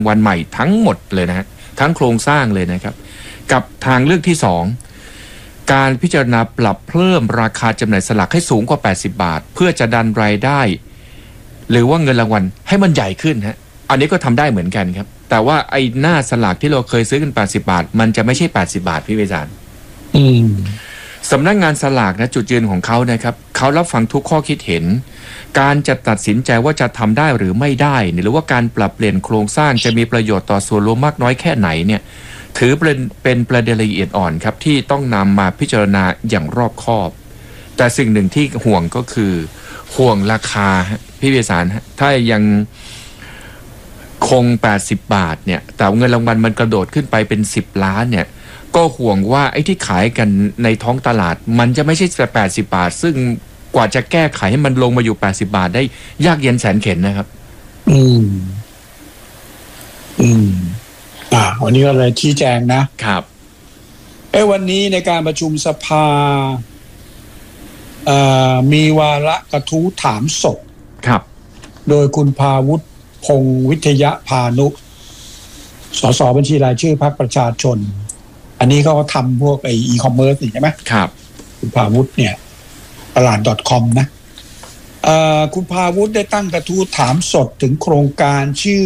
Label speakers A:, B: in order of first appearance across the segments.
A: วันใหม่ทั้งหมดเลยนะฮะทั้งโครงสร้างเลยนะครับกับทางเลือกที่2การพิจารณาปรับเพิ่มราคาจำหน่ายสลากให้สูงกว่า80 บาทเพื่อจะดันรายได้หรือว่าเงินรางวัลให้มันใหญ่ขึ้นฮะอันนี้ก็ทำได้เหมือนกันครับแต่ว่าไอ้หน้าสลากที่เราเคยซื้อกัน80 บาทมันจะไม่ใช่80 บาทพี่วิจารณ์สำนักงานสลากนะจุดยืนของเขานะครับเขารับฟังทุกข้อคิดเห็นการจะตัดสินใจว่าจะทำได้หรือไม่ได้หรือว่าการปรับเปลี่ยนโครงสร้างจะมีประโยชน์ต่อส่วนรวมมากน้อยแค่ไหนเนี่ยถือเป็นประเด็นละเอียดอ่อนครับที่ต้องนำมาพิจารณาอย่างรอบคอบแต่สิ่งหนึ่งที่ห่วงก็คือห่วงราคาพี่วิสารถ้ายังคง80 บาทเนี่ยแต่เงินรางวัลมันกระโดดขึ้นไปเป็น10 ล้านเนี่ยก็ห่วงว่าไอ้ที่ขายกันในท้องตลาดมันจะไม่ใช่แต่80 บาทซึ่งกว่าจะแก้ไขให้มันลงมาอยู่80 บาทได้ยากเย็นแสนเข็ญนะครับ
B: วันนี้ก็เลยชี้แจงนะครับวันนี้ในการประชุมสภามีวาระกระทู้ถามสด
A: ครับ
B: โดยคุณภาวุฒิพงษ์วิทยาพานุสสบัญชีรายชื่อพรรคประชาชนอันนี้เขาทำพวกอีคอมเมิร์ซใช่ไหม
A: ครับ
B: คุณภาวุฒิเนี่ยตลาด .com นะคุณภาวุฒิได้ตั้งกระทู้ถามสดถึงโครงการชื่อ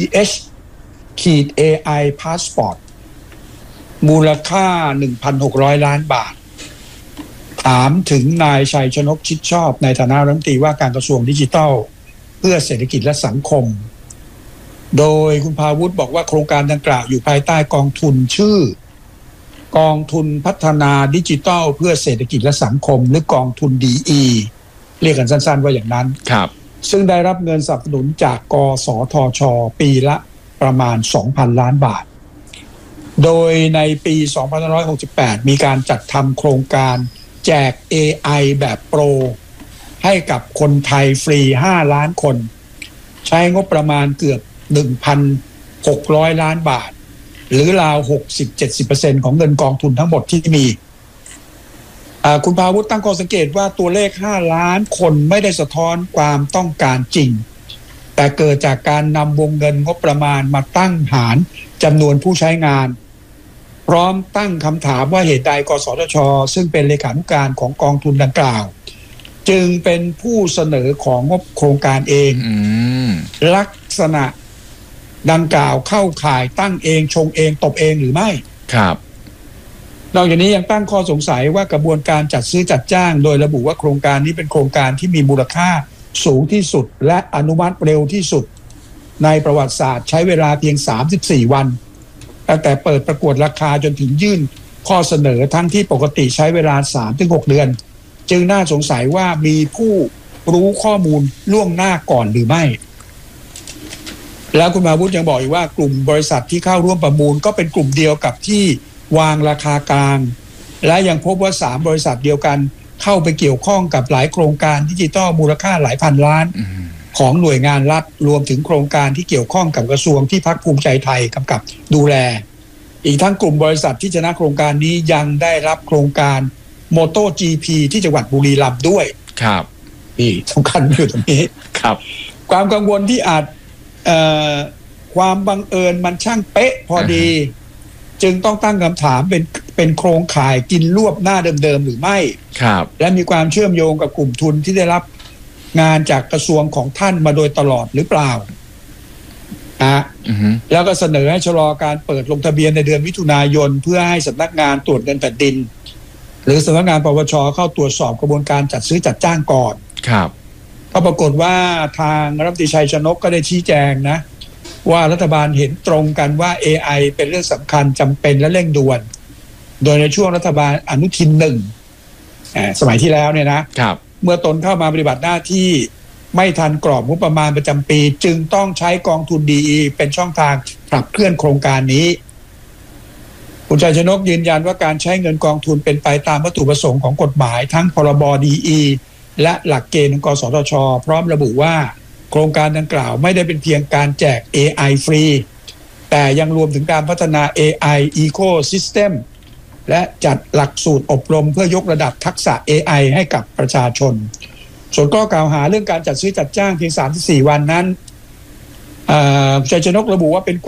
B: TH-AI Passport มูลค่า 1,600 ล้านบาทถามถึงนายชัยชนกชิดชอบในฐานะรัฐมนตรีว่าการกระทรวงดิจิทัลเพื่อเศรษฐกิจและสังคมโดยคุณภาวุฒิบอกว่าโครงการดังกล่าวอยู่ภายใต้กองทุนชื่อกองทุนพัฒนาดิจิทัลเพื่อเศรษฐกิจและสังคมหรือกองทุน DE เรียกกันสั้นๆว่าอย่างนั้น
A: ครับ
B: ซึ่งได้รับเงินสนับสนุนจากกสทช.ปีละประมาณ 2,000 ล้านบาทโดยในปี2568มีการจัดทำโครงการแจก AI แบบโปรให้กับคนไทยฟรี5 ล้านคนใช้งบประมาณเกือบ 1,600 ล้านบาทหรือราว 60-70% ของเงินกองทุนทั้งหมดที่มีคุณภาวุฒิตั้งข้อสังเกตว่าตัวเลข5 ล้านคนไม่ได้สะท้อนความต้องการจริงแต่เกิดจากการนำวงเงินงบประมาณมาตั้งหารจำนวนผู้ใช้งานพร้อมตั้งคำถามว่าเหตุใดกสทช.ซึ่งเป็นเลขานุการของกองทุนดังกล่าวจึงเป็นผู้เสนอของงบโครงการเองลักษณะดังกล่าวเข้าข่ายตั้งเองชงเองตบเองหรือไม่
A: ครับ
B: นอกจากนี้ยังตั้งข้อสงสัยว่ากระบวนการจัดซื้อจัดจ้างโดยระบุว่าโครงการนี้เป็นโครงการที่มีมูลค่าสูงที่สุดและอนุมัติเร็วที่สุดในประวัติศาสตร์ใช้เวลาเพียง34 วันตั้งแต่เปิดประกวดราคาจนถึงยื่นข้อเสนอทั้งที่ปกติใช้เวลา 3-6 เดือนจึงน่าสงสัยว่ามีผู้รู้ข้อมูลล่วงหน้าก่อนหรือไม่แล้วคุณภาวุฒิยังบอกอีกว่ากลุ่มบริษัทที่เข้าร่วมประมูลก็เป็นกลุ่มเดียวกับที่วางราคากลางและยังพบว่า3 บริษัทเดียวกันเข้าไปเกี่ยวข้องกับหลายโครงการดิจิทัลมูลค่าหลายพันล้านของหน่วยงานรัฐรวมถึงโครงการที่เกี่ยวข้องกับกระทรวงที่พรรคภูมิใจไทยกำกับดูแลอีกทั้งกลุ่มบริษัทที่ชนะโครงการนี้ยังได้รับโครงการ MotoGP ที่จังหวัดบุรีรัมย์ด้วย
A: ครับ
B: นี่สำคัญอยู่ตรงนี้
A: ครับ
B: ความกังวลที่อาจความบังเอิญมันช่างเป๊ะพอดีจึงต้องตั้งคำถามเป็นโครงข่ายกินรวบหน้าเดิมๆหรือไม่
A: ครับ
B: และมีความเชื่อมโยงกับกลุ่มทุนที่ได้รับงานจากกระทรวงของท่านมาโดยตลอดหรือเปล่าแล้วก็เสนอให้ชะลอการเปิดลงทะเบียนในเดือนมิถุนายนเพื่อให้สำนักงานตรวจเงินแผ่นดินหรือสำนักงานปปช.เข้าตรวจสอบกระบวนการจัดซื้อจัดจ้างก่อน
A: ครับ
B: ก็ปรากฏว่าทางรัฐมนตรีชัยชนกก็ได้ชี้แจงนะว่ารัฐบาลเห็นตรงกันว่า AI เป็นเรื่องสำคัญจำเป็นและเร่งด่วนโดยในช่วงรัฐบาลอนุทิน1สมัยที่แล้วเนี่ยนะครับเมื่อตนเข้ามาปฏิบัติหน้าที่ไม่ทันกรอบงบประมาณประจำปีจึงต้องใช้กองทุน DE เป็นช่องทางขับเคลื่อนโครงการนี้คุณชัยชนกยืนยันว่าการใช้เงินกองทุนเป็นไปตามวัตถุประสงค์ของกฎหมายทั้งพรบ DE และหลักเกณฑ์ของกสทช.พร้อมระบุว่าโครงการดังกล่าวไม่ได้เป็นเพียงการแจก AI ฟรีแต่ยังรวมถึงการพัฒนา AI Ecosystem และจัดหลักสูตรอบรมเพื่อยกระดับทักษะ AI ให้กับประชาชนส่วนข้อกล่าวหาเรื่องการจัดซื้อจัดจ้างเพียง 3-4 วันนั้นชัยชนกระบุว่าเป็น